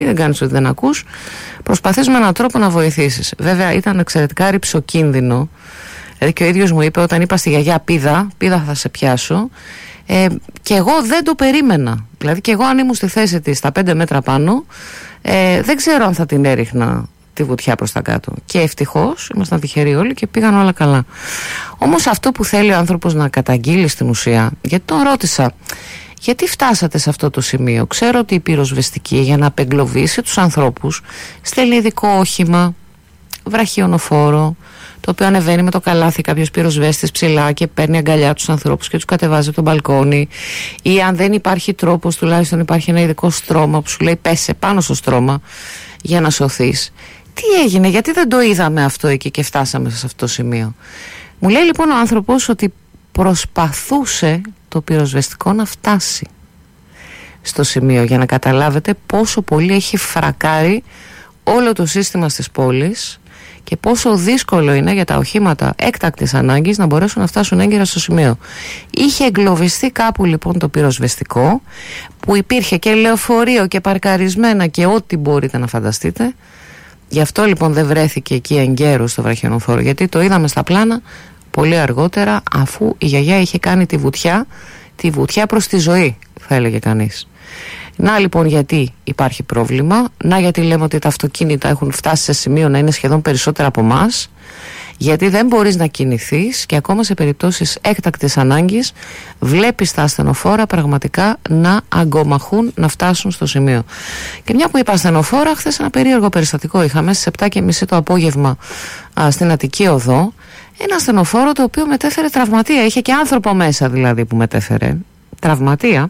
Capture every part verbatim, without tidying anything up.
δεν κάνεις ότι δεν ακούς. Προσπαθείς με έναν τρόπο να βοηθήσεις. Βέβαια ήταν εξαιρετικά ρυψοκίνδυνο. Δηλαδή και ο ίδιος μου είπε, όταν είπα στη γιαγιά πίδα, πίδα θα σε πιάσω. Ε, και εγώ δεν το περίμενα. Δηλαδή και εγώ αν ήμουν στη θέση της στα πέντε μέτρα πάνω, ε, δεν ξέρω αν θα την έριχνα τη βουτιά προς τα κάτω. Και ευτυχώς ήμασταν τυχεροί όλοι και πήγαν όλα καλά. Όμως αυτό που θέλει ο άνθρωπος να καταγγείλει στην ουσία, γιατί τον ρώτησα, γιατί φτάσατε σε αυτό το σημείο? Ξέρω ότι η πυροσβεστική για να απεγκλωβίσει τους ανθρώπους στέλνει ειδικό όχημα, βραχιονοφόρο, το οποίο ανεβαίνει με το καλάθι κάποιος πυροσβέστης ψηλά και παίρνει αγκαλιά τους ανθρώπους και τους κατεβάζει από τον μπαλκόνι, ή αν δεν υπάρχει τρόπος τουλάχιστον υπάρχει ένα ειδικό στρώμα που σου λέει πέσε πάνω στο στρώμα για να σωθείς. Τι έγινε, γιατί δεν το είδαμε αυτό εκεί και φτάσαμε σε αυτό το σημείο? Μου λέει λοιπόν ο άνθρωπος ότι προσπαθούσε το πυροσβεστικό να φτάσει στο σημείο, για να καταλάβετε πόσο πολύ έχει φρακάρει όλο το σύστημα στις πόλεις και πόσο δύσκολο είναι για τα οχήματα έκτακτης ανάγκης να μπορέσουν να φτάσουν έγκαιρα στο σημείο. Είχε εγκλωβιστεί κάπου λοιπόν το πυροσβεστικό, που υπήρχε και λεωφορείο και παρκαρισμένα και ό,τι μπορείτε να φανταστείτε. Γι' αυτό λοιπόν δεν βρέθηκε εκεί εγκαίρος στο βραχιονοφόρο, γιατί το είδαμε στα πλάνα πολύ αργότερα, αφού η γιαγιά είχε κάνει τη βουτιά, τη βουτιά προς τη ζωή, θα έλεγε κανείς. Να λοιπόν γιατί υπάρχει πρόβλημα, να γιατί λέμε ότι τα αυτοκίνητα έχουν φτάσει σε σημείο να είναι σχεδόν περισσότερα από εμάς, γιατί δεν μπορείς να κινηθείς και ακόμα σε περιπτώσεις έκτακτης ανάγκης βλέπεις τα ασθενοφόρα πραγματικά να αγκομαχούν να φτάσουν στο σημείο. Και μια που είπα ασθενοφόρα, χθες ένα περίεργο περιστατικό είχαμε στις επτά και μισή το απόγευμα α, στην Αττική Οδό, ένα ασθενοφόρο το οποίο μετέφερε τραυματία, είχε και άνθρωπο μέσα δηλαδή που μετέφερε τραυματία.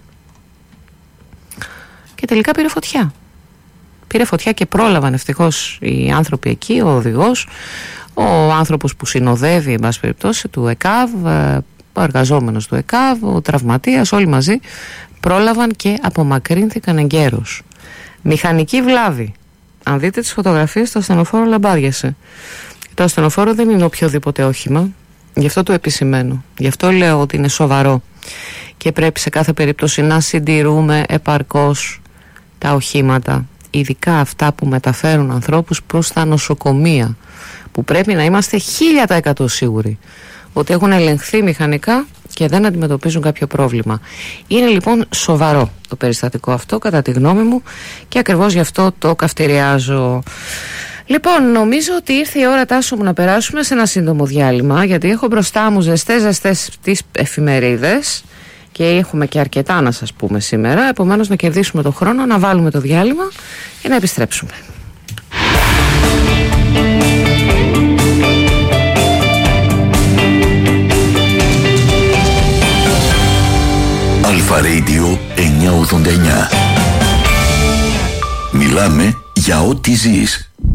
Και τελικά πήρε φωτιά. Πήρε φωτιά και πρόλαβαν ευτυχώς οι άνθρωποι εκεί, ο οδηγός, ο άνθρωπος που συνοδεύει, εν πάση περιπτώσει, του ΕΚΑΒ, ο εργαζόμενος του ΕΚΑΒ, ο τραυματίας, όλοι μαζί πρόλαβαν και απομακρύνθηκαν εγκαίρως. Μηχανική βλάβη. Αν δείτε τις φωτογραφίες, το ασθενοφόρο λαμπάδιασε. Το ασθενοφόρο δεν είναι οποιοδήποτε όχημα, γι' αυτό το επισημαίνω. Γι' αυτό λέω ότι είναι σοβαρό και πρέπει σε κάθε περίπτωση να συντηρούμε επαρκώς τα οχήματα, ειδικά αυτά που μεταφέρουν ανθρώπους προς τα νοσοκομεία, που πρέπει να είμαστε χίλια τοις εκατό σίγουροι ότι έχουν ελεγχθεί μηχανικά και δεν αντιμετωπίζουν κάποιο πρόβλημα. Είναι λοιπόν σοβαρό το περιστατικό αυτό κατά τη γνώμη μου και ακριβώς γι' αυτό το καυτηριάζω. Λοιπόν, νομίζω ότι ήρθε η ώρα, Τάσο μου, να περάσουμε σε ένα σύντομο διάλειμμα, γιατί έχω μπροστά μου ζεστές ζεστές τις εφημερίδες και έχουμε και αρκετά να σας πούμε σήμερα, επομένως να κερδίσουμε το χρόνο, να βάλουμε το διάλειμμα και να επιστρέψουμε. Αλφα Radio εννιακόσια ογδόντα εννιά. Μιλάμε για ό,τι ζεις.